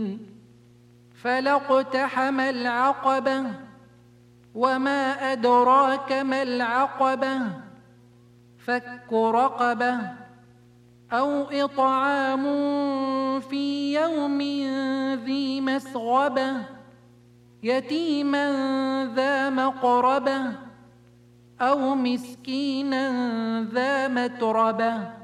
فلا اقتحم العقبة وما أدراك ما العقبة فك رقبة أو إطعام في يوم ذي مسغبة يتيما ذا مقربة أو مسكينا ذا متربة